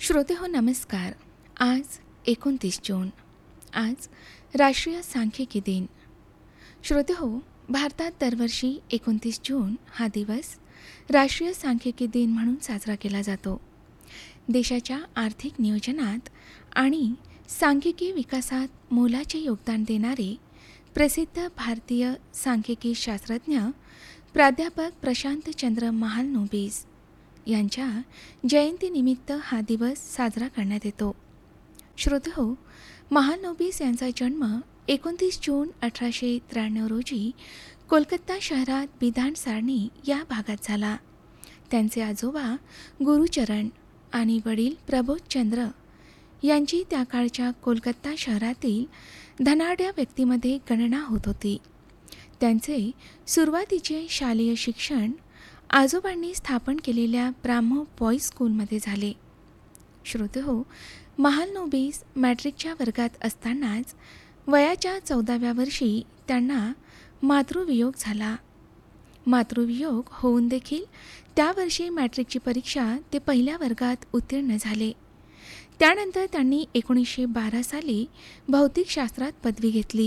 श्रोते हो नमस्कार. आज 29 जून. आज राष्ट्रीय सांख्यिकी दिन. श्रोते हो, भारतात दरवर्षी 29 जून हा दिवस राष्ट्रीय सांख्यिकी दिन म्हणून साजरा केला जातो. देशाच्या आर्थिक नियोजनात आणि सांख्यिकी विकासात मोलाचे योगदान देणारे प्रसिद्ध भारतीय सांख्यिकी शास्त्रज्ञ प्राध्यापक प्रशांतचंद्र महालनोबिस यांच्या जयंतीनिमित्त हा दिवस साजरा करण्यात येतो. श्रोतेहो, महालनोबिस यांचा जन्म 29 जून 1893 रोजी कोलकाता शहरात बिधान सारणी या भागात झाला. त्यांचे आजोबा गुरुचरण आणि वडील प्रबोधचंद्र यांची त्या काळच्या कोलकाता शहरातील धनाढ्य व्यक्तीमध्ये गणना होत होती. त्यांचे सुरुवातीचे शालेय शिक्षण आजोबांनी स्थापन केलेल्या ब्राह्मो बॉईज स्कूलमध्ये झाले. श्रोतेहो, महालनोबिस मॅट्रिकच्या वर्गात असतानाच वयाच्या 14व्या वर्षी त्यांना मातृवियोग झाला. मातृवियोग होऊन देखील त्या वर्षी मॅट्रिकची परीक्षा ते पहिल्या वर्गात उत्तीर्ण झाले. त्यानंतर त्यांनी 1912 साली भौतिकशास्त्रात पदवी घेतली.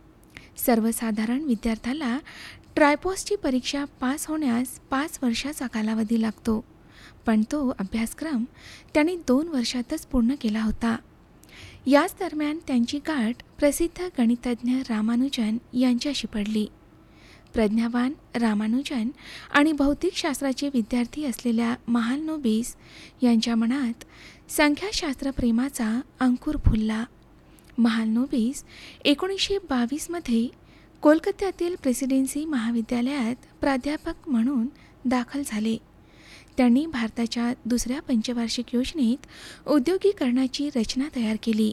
सर्वसाधारण विद्यार्थ्याला ट्रायपॉसची परीक्षा पास होण्यास 5 वर्षाचा कालावधी लागतो, पण तो अभ्यासक्रम त्यांनी 2 वर्षातच पूर्ण केला होता. याच दरम्यान त्यांची गाठ प्रसिद्ध गणितज्ञ रामानुजन यांच्याशी पडली. प्रज्ञावान रामानुजन आणि भौतिकशास्त्राचे विद्यार्थी असलेल्या महालनोबिस यांच्या मनात संख्याशास्त्र प्रेमाचा अंकुर फुलला. महालनोबिस 1922 मध्ये कोलकात्यातील प्रेसिडेन्सी महाविद्यालयात प्राध्यापक म्हणून दाखल झाले. त्यांनी भारताच्या दुसऱ्या पंचवार्षिक योजनेत औद्योगिकरणाची रचना तयार केली,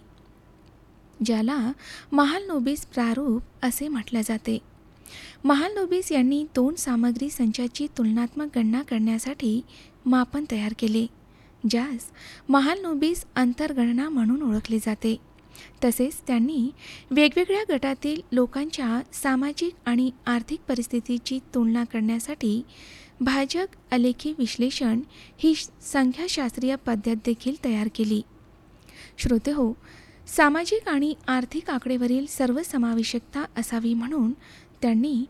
ज्याला महालनोबिस प्रारूप असे म्हटले जाते. महालनोबिस यांनी 2 सामग्री संचाची तुलनात्मक गणना करण्यासाठी मापन तयार केले, ज्यास महालनोबिस अंतर्गणना म्हणून ओळखले जाते. तसेच त्यांनी वेगवेगळ्या गटातील लोकांच्या सामाजिक आणि आर्थिक परिस्थितीची तुलना करण्यासाठी भाजक आलेखी विश्लेषण ही संख्याशास्त्रीय पद्धत देखील तयार केली. श्रोतेहो, सामाजिक आणि आर्थिक आकडेवरील सर्वसमावेशकता असावी म्हणून त्यांनी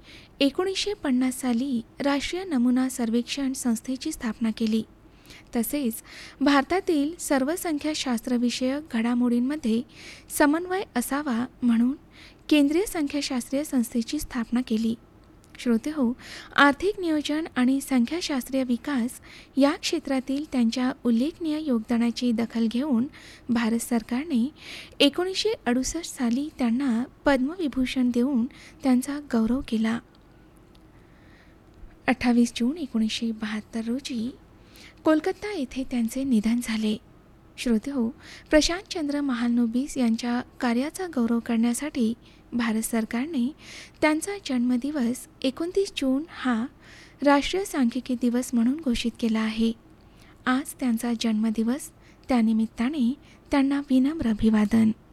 1950 साली राष्ट्रीय नमुना सर्वेक्षण संस्थेची स्थापना केली. तसेच भारतातील सर्व संख्याशास्त्रविषयक घडामोडींमध्ये समन्वय असावा म्हणून केंद्रीय संख्याशास्त्रीय संस्थेची स्थापना केली. श्रोतेहो, आर्थिक नियोजन आणि संख्याशास्त्रीय विकास या क्षेत्रातील त्यांच्या उल्लेखनीय योगदानाची दखल घेऊन भारत सरकारने 1968 साली त्यांना पद्मविभूषण देऊन त्यांचा गौरव केला. 28 जून 1972 रोजी कोलकाता येथे त्यांचे निधन झाले. श्रोतेहो, प्रशांतचंद्र महालनोबिस यांच्या कार्याचा गौरव करण्यासाठी भारत सरकारने त्यांचा जन्मदिवस 29 जून हा राष्ट्रीय सांख्यिकी दिवस म्हणून घोषित केला आहे. आज त्यांचा जन्मदिवस, त्यानिमित्ताने त्यांना विनम्र अभिवादन.